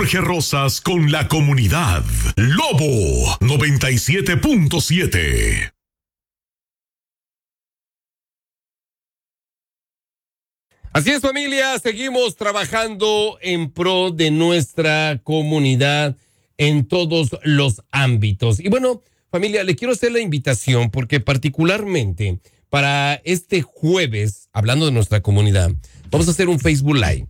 Jorge Rosas con la comunidad. Lobo 97.7. Así es, familia, seguimos trabajando en pro de nuestra comunidad en todos los ámbitos. Y bueno, familia, le quiero hacer la invitación porque particularmente para este jueves, hablando de nuestra comunidad, vamos a hacer un Facebook Live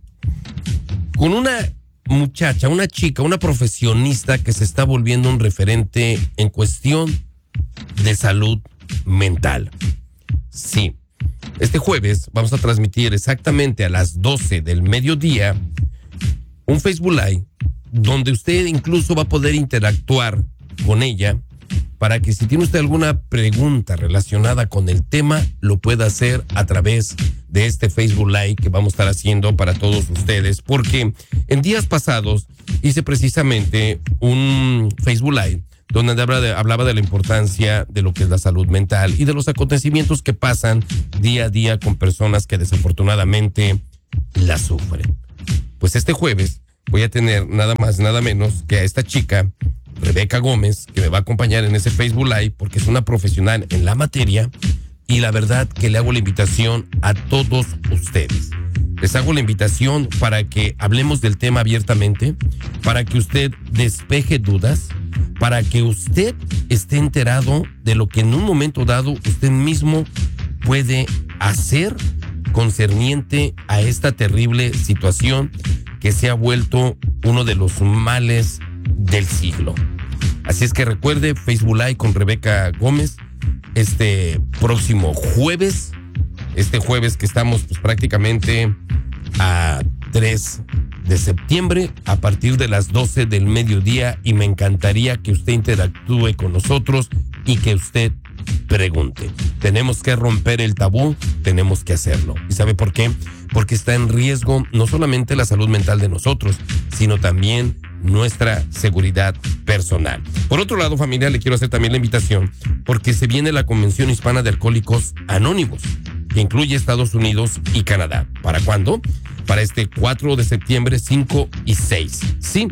con una muchacha, una chica, una profesionista que se está volviendo un referente en cuestión de salud mental. Sí. Este jueves vamos a transmitir exactamente a las 12 del mediodía un Facebook Live donde usted incluso va a poder interactuar con ella para que si tiene usted alguna pregunta relacionada con el tema, lo pueda hacer a través de este Facebook Live que vamos a estar haciendo para todos ustedes. Porque en días pasados hice precisamente un Facebook Live donde hablaba de la importancia de lo que es la salud mental y de los acontecimientos que pasan día a día con personas que desafortunadamente la sufren. Pues este jueves voy a tener nada más, nada menos que a esta chica, Rebeca Gómez, que me va a acompañar en ese Facebook Live porque es una profesional en la materia y la verdad que le hago la invitación a todos ustedes. Les hago la invitación para que hablemos del tema abiertamente, para que usted despeje dudas, para que usted esté enterado de lo que en un momento dado usted mismo puede hacer concerniente a esta terrible situación que se ha vuelto uno de los males del siglo. Así es que recuerde, Facebook Live con Rebeca Gómez este próximo jueves, este jueves que estamos pues prácticamente a 3 de septiembre a partir de las 12 del mediodía y me encantaría que usted interactúe con nosotros y que usted pregunte. Tenemos que romper el tabú, tenemos que hacerlo. ¿Y sabe por qué? Porque está en riesgo no solamente la salud mental de nosotros, sino también nuestra seguridad personal. Por otro lado, familia, le quiero hacer también la invitación porque se viene la Convención Hispana de Alcohólicos Anónimos, que incluye Estados Unidos y Canadá. ¿Para cuándo? Para este 4 de septiembre, 5 y 6. Sí,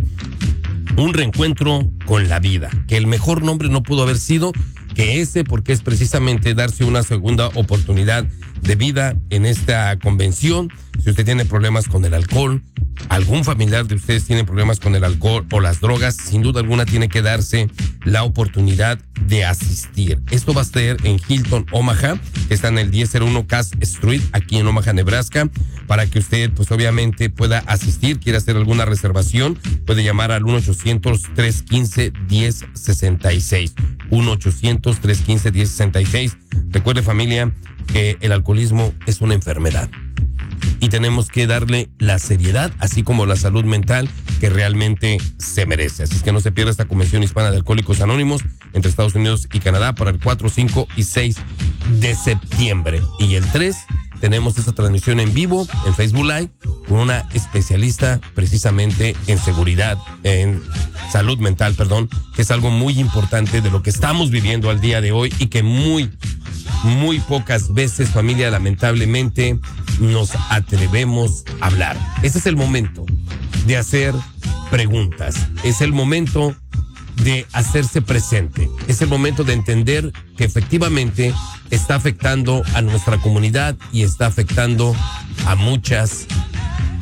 un reencuentro con la vida, que el mejor nombre no pudo haber sido que ese, porque es precisamente darse una segunda oportunidad de vida en esta convención. Si usted tiene problemas con el alcohol, algún familiar de ustedes tiene problemas con el alcohol o las drogas, sin duda alguna tiene que darse la oportunidad de asistir. Esto va a ser en Hilton, Omaha, que está en el 1001 Cass Street, aquí en Omaha, Nebraska, para que usted, pues obviamente, pueda asistir. Quiere hacer alguna reservación, puede llamar al 1-800-315-1066. 1-800-315-1066. Recuerde, familia, que el alcoholismo es una enfermedad y tenemos que darle la seriedad, así como la salud mental que realmente se merece. Así es que no se pierda esta Convención Hispana de Alcohólicos Anónimos entre Estados Unidos y Canadá para el 4, 5 y 6 de septiembre. Y el 3 tenemos esta transmisión en vivo en Facebook Live con una especialista precisamente en seguridad, en salud mental, perdón, que es algo muy importante de lo que estamos viviendo al día de hoy y que muy pocas veces, familia, lamentablemente nos atrevemos a hablar. Ese es el momento de hacer preguntas, es el momento de hacerse presente, es el momento de entender que efectivamente está afectando a nuestra comunidad y está afectando a muchas